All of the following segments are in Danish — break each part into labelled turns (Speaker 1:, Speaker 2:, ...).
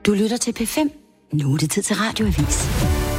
Speaker 1: Du lytter til P5. Nu er det tid til Radioavis.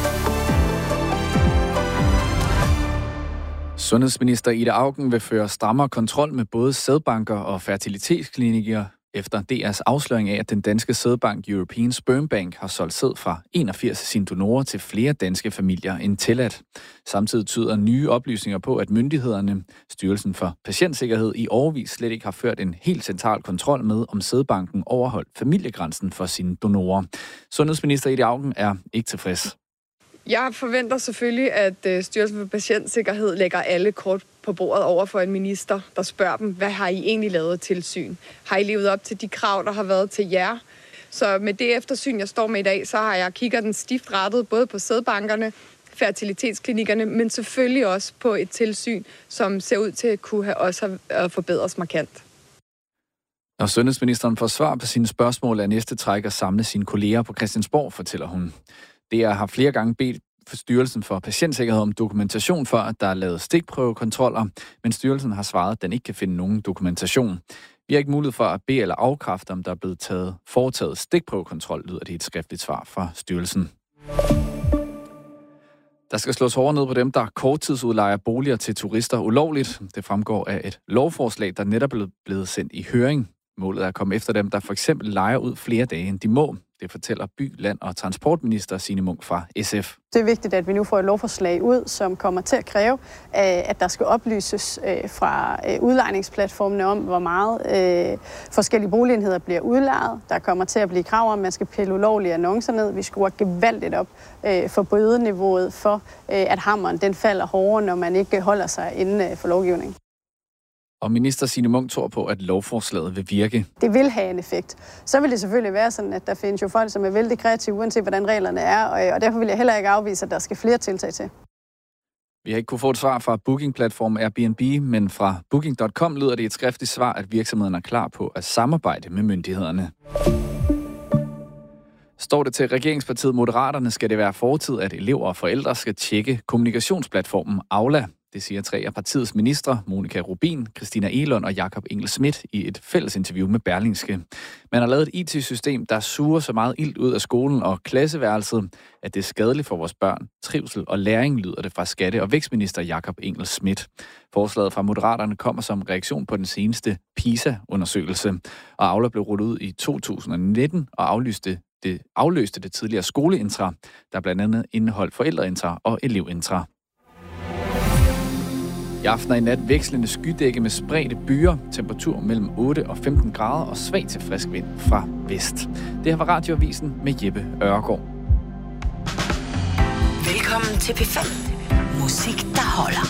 Speaker 2: Sundhedsminister Ida Auken vil føre strammere kontrol med både sædbanker og fertilitetsklinikker efter DR's afsløring af, at den danske sædbank European Sperm Bank har solgt sæd fra 81 af sine donorer til flere danske familier end tilladt. Samtidig tyder nye oplysninger på, at myndighederne, Styrelsen for Patientsikkerhed, i årevis slet ikke har ført en helt central kontrol med, om sædbanken overholdt familiegrænsen for sine donorer. Sundhedsminister Ida Auken er ikke tilfreds.
Speaker 3: Jeg forventer selvfølgelig, at Styrelsen for Patientsikkerhed lægger alle kort på bordet over for en minister, der spørger dem, hvad har I egentlig lavet tilsyn? Har I levet op til de krav, der har været til jer? Så med det eftersyn, jeg står med i dag, så har jeg kigget den stift rettet både på sædbankerne, fertilitetsklinikkerne, men selvfølgelig også på et tilsyn, som ser ud til at kunne også have forbedres markant.
Speaker 2: Når sundhedsministeren får svar på sine spørgsmål, er næste træk at samle sine kolleger på Christiansborg, fortæller hun. DR har flere gange bedt Styrelsen for Patientsikkerhed om dokumentation for, at der er lavet stikprøvekontroller, men styrelsen har svaret, at den ikke kan finde nogen dokumentation. Vi har ikke mulighed for at bede eller afkræfte, om der er blevet foretaget stikprøvekontrol, lyder det i et skriftligt svar fra styrelsen. Der skal slås hårdere ned på dem, der korttidsudlejer boliger til turister ulovligt. Det fremgår af et lovforslag, der netop er blevet sendt i høring. Målet er at komme efter dem, der for eksempel lejer ud flere dage, end de må. Det fortæller by-, land- og transportminister Signe Munk fra SF.
Speaker 4: Det er vigtigt, at vi nu får et lovforslag ud, som kommer til at kræve, at der skal oplyses fra udlejningsplatformene om, hvor meget forskellige boligenheder bliver udlejet. Der kommer til at blive krav om, at man skal pille ulovlige annoncer ned. Vi skruer gevaldigt op for bødeniveauet for, at hammeren den falder hårdere, når man ikke holder sig inden for lovgivningen.
Speaker 2: Og minister Signe Munk tror på, at lovforslaget vil virke.
Speaker 4: Det vil have en effekt. Så vil det selvfølgelig være sådan, at der findes jo folk, som er vældig kreative, uanset hvordan reglerne er, og derfor vil jeg heller ikke afvise, at der skal flere tiltag til.
Speaker 2: Vi har ikke kunnet få et svar fra booking-platformen Airbnb, men fra booking.com lyder det et skriftligt svar, at virksomheden er klar på at samarbejde med myndighederne. Står det til regeringspartiet Moderaterne, skal det være fortid, at elever og forældre skal tjekke kommunikationsplatformen Aula. Det siger 3 af partiets ministre, Monika Rubin, Christina Egelund og Jakob Engel-Schmidt, i et fælles interview med Berlingske. Man har lavet et IT-system, der suger så meget ilt ud af skolen og klasseværelset, at det er skadeligt for vores børn, trivsel og læring, lyder det fra skatte- og vækstminister Jakob Engel-Schmidt. Forslaget fra Moderaterne kommer som reaktion på den seneste PISA-undersøgelse, og Aula blev rullet ud i 2019 og afløste det tidligere skoleintra, der blandt andet indeholdt forældreintra og elevintra. I aften og i nat vekslende skydække med spredte byer, temperatur mellem 8 og 15 grader og svag til frisk vind fra vest. Det her var Radioavisen med Jeppe Øregård.
Speaker 1: Velkommen til P5. Musik, der holder.